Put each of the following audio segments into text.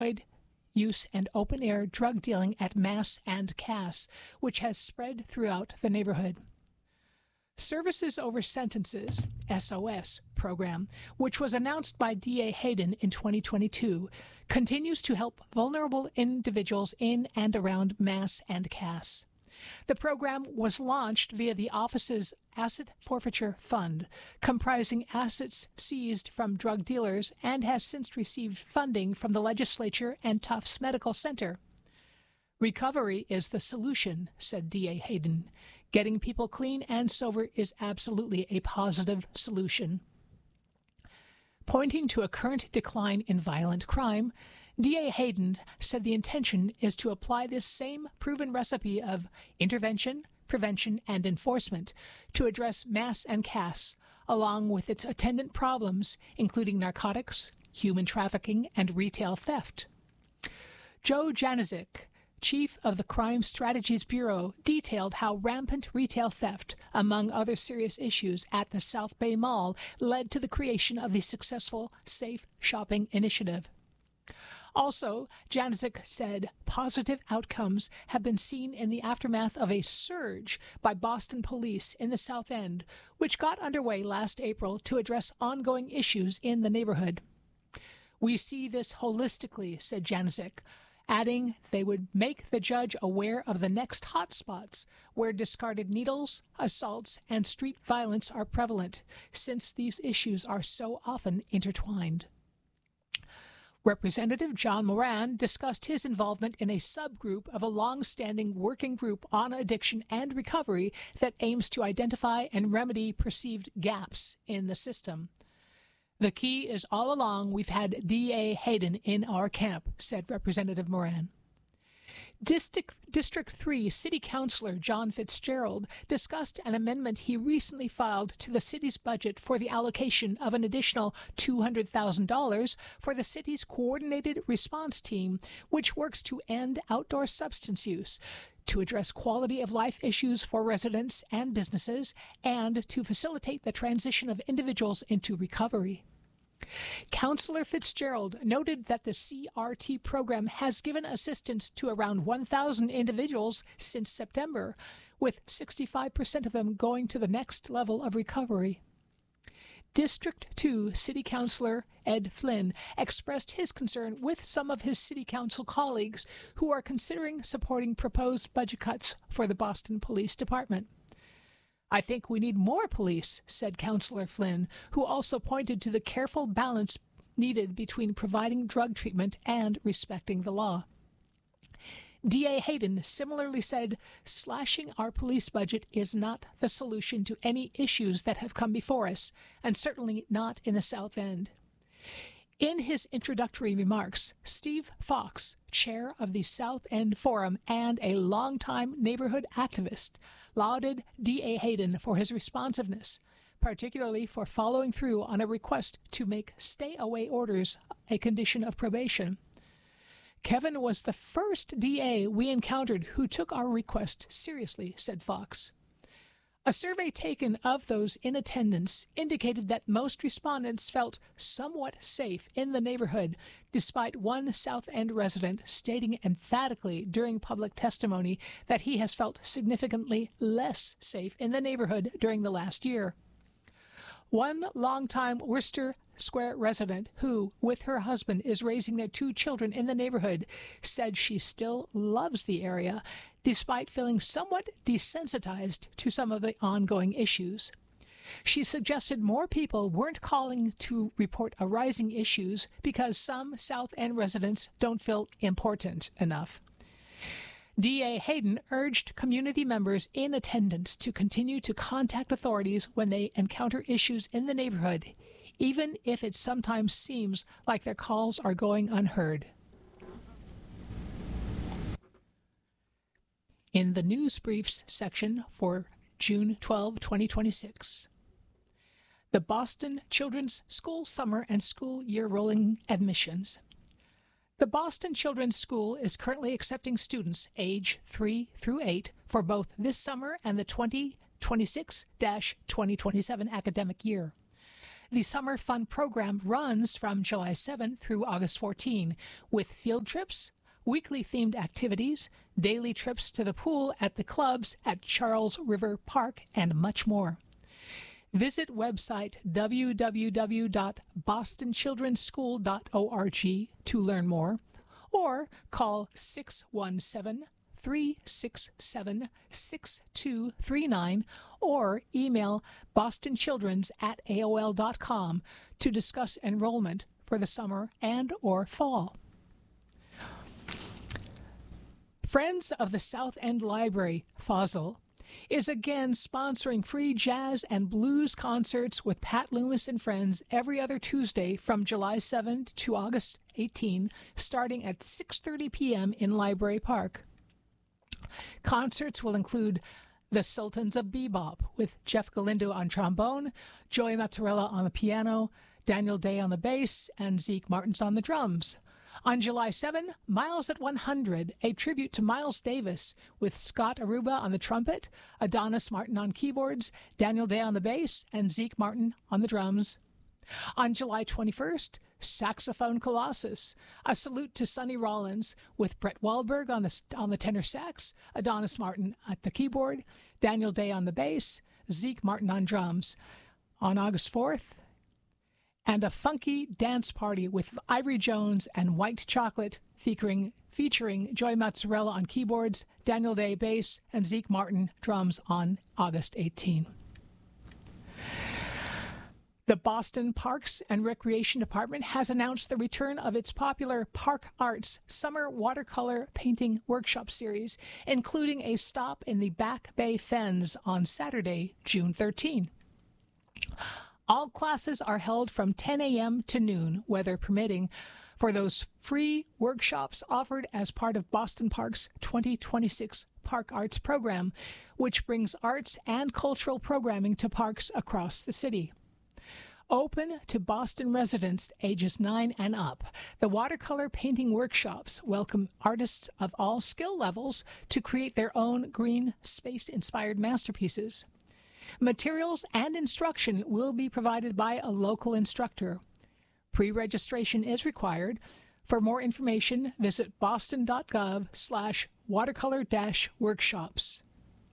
use and open-air drug dealing at Mass and Cass, which has spread throughout the neighborhood. Services Over Sentences, SOS, program, which was announced by DA Hayden in 2022, continues to help vulnerable individuals in and around Mass and Cass. The program was launched via the office's Asset Forfeiture Fund, comprising assets seized from drug dealers, and has since received funding from the legislature and Tufts Medical Center. Recovery is the solution, said DA Hayden. Getting people clean and sober is absolutely a positive solution. Pointing to a current decline in violent crime, DA Hayden said the intention is to apply this same proven recipe of intervention, prevention, and enforcement to address Mass and Cass, along with its attendant problems, including narcotics, human trafficking, and retail theft. Joe Janizik, chief of the Crime Strategies Bureau, detailed how rampant retail theft, among other serious issues at the South Bay Mall, led to the creation of the successful Safe Shopping Initiative. Also, Janizik said positive outcomes have been seen in the aftermath of a surge by Boston police in the South End, which got underway last April to address ongoing issues in the neighborhood. We see this holistically, said Janizik, adding they would make the judge aware of the next hotspots where discarded needles, assaults, and street violence are prevalent, since these issues are so often intertwined. Representative John Moran discussed his involvement in a subgroup of a long-standing working group on addiction and recovery that aims to identify and remedy perceived gaps in the system. The key is all along we've had DA Hayden in our camp, said Representative Moran. District 3 City Councilor John Fitzgerald discussed an amendment he recently filed to the city's budget for the allocation of an additional $200,000 for the city's coordinated response team, which works to end outdoor substance use, to address quality of life issues for residents and businesses, and to facilitate the transition of individuals into recovery. Councillor Fitzgerald noted that the CRT program has given assistance to around 1,000 individuals since September, with 65% of them going to the next level of recovery. District 2 City Councilor Ed Flynn expressed his concern with some of his city council colleagues who are considering supporting proposed budget cuts for the Boston Police Department. I think we need more police, said Councillor Flynn, who also pointed to the careful balance needed between providing drug treatment and respecting the law. DA Hayden similarly said, slashing our police budget is not the solution to any issues that have come before us, and certainly not in the South End. In his introductory remarks, Steve Fox, chair of the South End Forum and a longtime neighborhood activist, lauded DA Hayden for his responsiveness, particularly for following through on a request to make stay-away orders a condition of probation. Kevin was the first DA we encountered who took our request seriously, said Fox. A survey taken of those in attendance indicated that most respondents felt somewhat safe in the neighborhood, despite one South End resident stating emphatically during public testimony that he has felt significantly less safe in the neighborhood during the last year. One longtime Worcester Square resident who, with her husband, is raising their 2 children in the neighborhood, said she still loves the area, despite feeling somewhat desensitized to some of the ongoing issues. She suggested more people weren't calling to report arising issues because some South End residents don't feel important enough. DA Hayden urged community members in attendance to continue to contact authorities when they encounter issues in the neighborhood, even if it sometimes seems like their calls are going unheard. In the news briefs section for June 12, 2026, the Boston Children's School Summer and School Year Rolling Admissions. The Boston Children's School is currently accepting students age 3 through 8 for both this summer and the 2026-2027 academic year. The Summer Fun program runs from July 7 through August 14 with field trips, weekly themed activities, daily trips to the pool at the clubs at Charles River Park, and much more. Visit website www.bostonchildrensschool.org to learn more, or call 617-367-6239 or email bostonchildrens@aol.com to discuss enrollment for the summer and or fall. Friends of the South End Library, FOSL, is again sponsoring free jazz and blues concerts with Pat Loomis and friends every other Tuesday from July 7 to August 18, starting at 6:30 p.m. in Library Park. Concerts will include the Sultans of Bebop with Jeff Galindo on trombone, Joey Mazzarella on the piano, Daniel Day on the bass, and Zeke Martins on the drums. On July 7, Miles at 100, a tribute to Miles Davis with Scott Aruba on the trumpet, Adonis Martin on keyboards, Daniel Day on the bass, and Zeke Martin on the drums. On July 21st, Saxophone Colossus, a salute to Sonny Rollins with Brett Wahlberg on the tenor sax, Adonis Martin at the keyboard, Daniel Day on the bass, Zeke Martin on drums. On August 4th, and a funky dance party with Ivory Jones and White Chocolate featuring Joey Mazzarella on keyboards, Daniel Day bass, and Zeke Martin drums on August 18. The Boston Parks and Recreation Department has announced the return of its popular Park Arts Summer Watercolor Painting Workshop Series, including a stop in the Back Bay Fens on Saturday, June 13. All classes are held from 10 a.m. to noon, weather permitting, for those free workshops offered as part of Boston Park's 2026 Park Arts program, which brings arts and cultural programming to parks across the city. Open to Boston residents ages 9 and up, the watercolor painting workshops welcome artists of all skill levels to create their own green space-inspired masterpieces. Materials and instruction will be provided by a local instructor. Pre-registration is required. For more information, visit boston.gov/watercolor-workshops.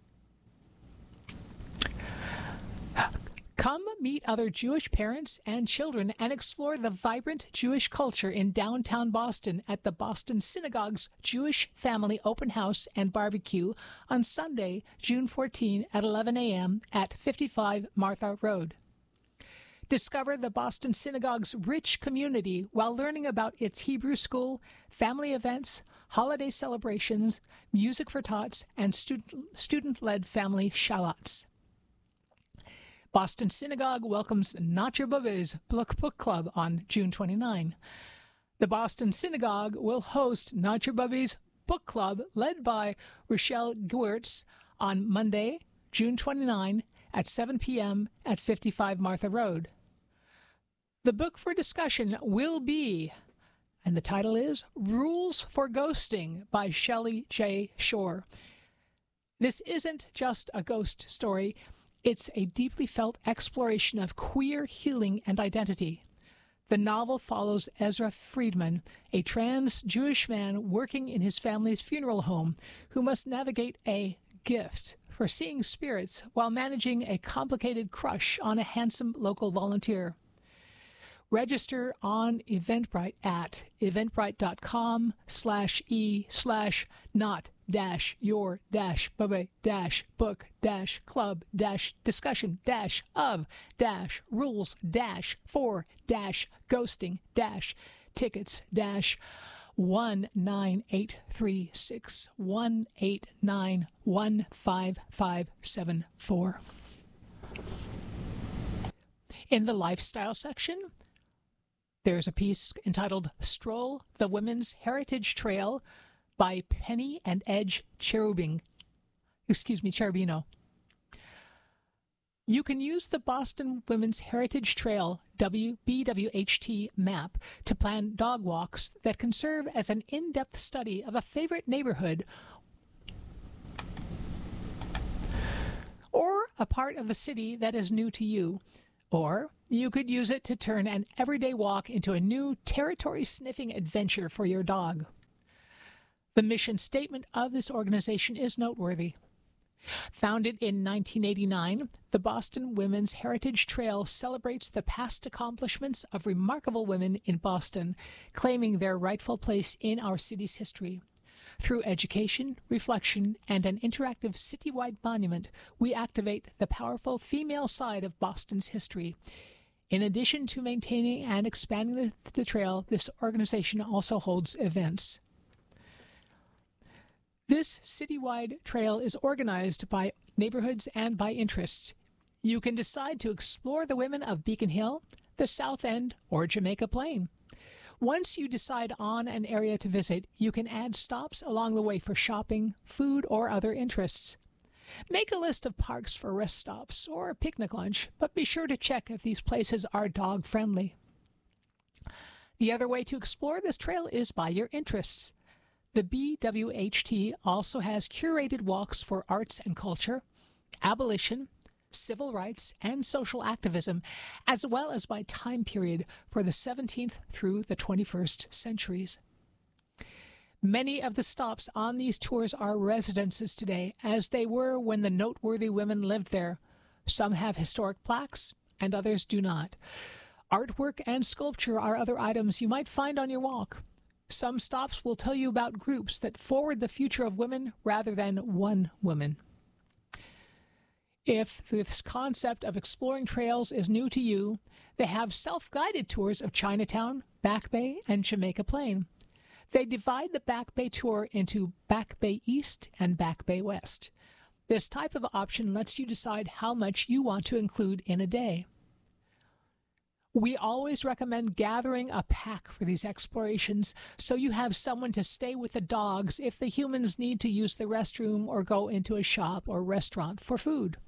Come meet other Jewish parents and children and explore the vibrant Jewish culture in downtown Boston at the Boston Synagogue's Jewish Family Open House and Barbecue on Sunday, June 14 at 11 a.m. at 55 Martha Road. Discover the Boston Synagogue's rich community while learning about its Hebrew school, family events, holiday celebrations, music for tots, and student-led family shallots. Boston Synagogue welcomes Not Your Bubba's Book Club on June 29. The Boston Synagogue will host Not Your Bubba's Book Club led by Rochelle Gewirtz on Monday, June 29 at 7 p.m. at 55 Martha Road. The book for discussion will be, and the title is Rules for Ghosting by Shelley J. Shore. This isn't just a ghost story. It's a deeply felt exploration of queer healing and identity. The novel follows Ezra Friedman, a trans Jewish man working in his family's funeral home, who must navigate a gift for seeing spirits while managing a complicated crush on a handsome local volunteer. Register on Eventbrite at eventbrite.com/e/not-your-book-club-discussion-of-rules-for-ghosting-tickets-19836-189-15574. In the lifestyle section, there's a piece entitled Stroll the Women's Heritage Trail by Penny and Edge Cherubino. You can use the Boston Women's Heritage Trail BWHT map to plan dog walks that can serve as an in-depth study of a favorite neighborhood or a part of the city that is new to you. Or you could use it to turn an everyday walk into a new territory-sniffing adventure for your dog. The mission statement of this organization is noteworthy. Founded in 1989, the Boston Women's Heritage Trail celebrates the past accomplishments of remarkable women in Boston, claiming their rightful place in our city's history. Through education, reflection, and an interactive citywide monument, we activate the powerful female side of Boston's history. In addition to maintaining and expanding the trail, this organization also holds events. This citywide trail is organized by neighborhoods and by interests. You can decide to explore the women of Beacon Hill, the South End, or Jamaica Plain. Once you decide on an area to visit, you can add stops along the way for shopping, food, or other interests. Make a list of parks for rest stops or a picnic lunch, but be sure to check if these places are dog-friendly. The other way to explore this trail is by your interests. The BWHT also has curated walks for arts and culture, abolition, civil rights, and social activism, as well as by time period for the 17th through the 21st centuries. Many of the stops on these tours are residences today, as they were when the noteworthy women lived there. Some have historic plaques, and others do not. Artwork and sculpture are other items you might find on your walk. Some stops will tell you about groups that forward the future of women rather than one woman. If this concept of exploring trails is new to you, they have self-guided tours of Chinatown, Back Bay, and Jamaica Plain. They divide the Back Bay tour into Back Bay East and Back Bay West. This type of option lets you decide how much you want to include in a day. We always recommend gathering a pack for these explorations so you have someone to stay with the dogs if the humans need to use the restroom or go into a shop or restaurant for food.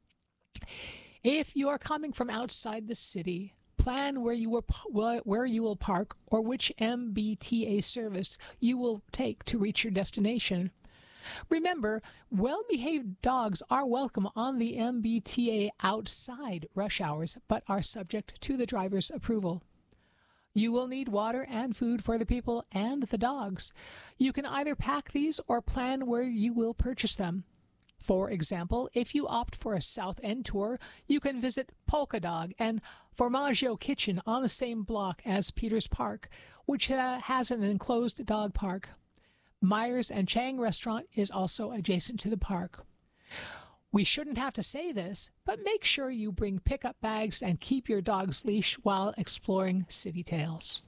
If you are coming from outside the city, plan where you will park or which MBTA service you will take to reach your destination. Remember, well-behaved dogs are welcome on the MBTA outside rush hours, but are subject to the driver's approval. You will need water and food for the people and the dogs. You can either pack these or plan where you will purchase them. For example, if you opt for a South End tour, you can visit Polka Dog and Formaggio Kitchen on the same block as Peters Park, which has an enclosed dog park. Myers and Chang Restaurant is also adjacent to the park. We shouldn't have to say this, but make sure you bring pickup bags and keep your dog's leash while exploring City Tales.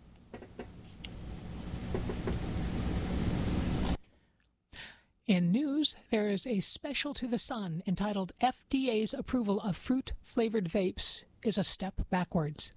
In news, there is a special to the Sun entitled FDA's approval of fruit-flavored vapes is a step backwards.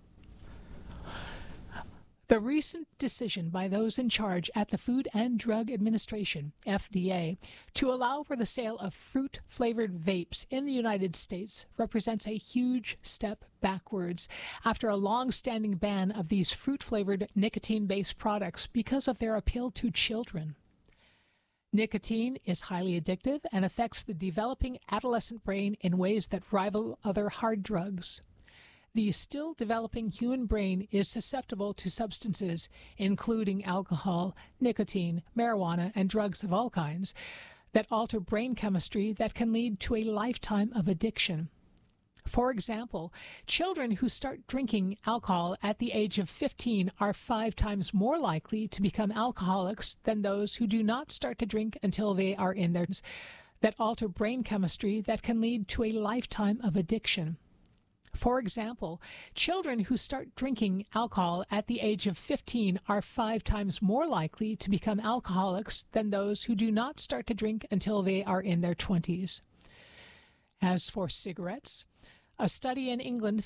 The recent decision by those in charge at the Food and Drug Administration, FDA, to allow for the sale of fruit-flavored vapes in the United States represents a huge step backwards after a long-standing ban of these fruit-flavored nicotine-based products because of their appeal to children. Nicotine is highly addictive and affects the developing adolescent brain in ways that rival other hard drugs. The still developing human brain is susceptible to substances, including alcohol, nicotine, marijuana, and drugs of all kinds, that alter brain chemistry that can lead to a lifetime of addiction. For example, children who start drinking alcohol at the age of 15 are 5 times more likely to become alcoholics than those who do not start to drink until they are in their teens, that alter brain chemistry that can lead to a lifetime of addiction. For example, children who start drinking alcohol at the age of 15 are 5 times more likely to become alcoholics than those who do not start to drink until they are in their 20s. As for cigarettes, a study in England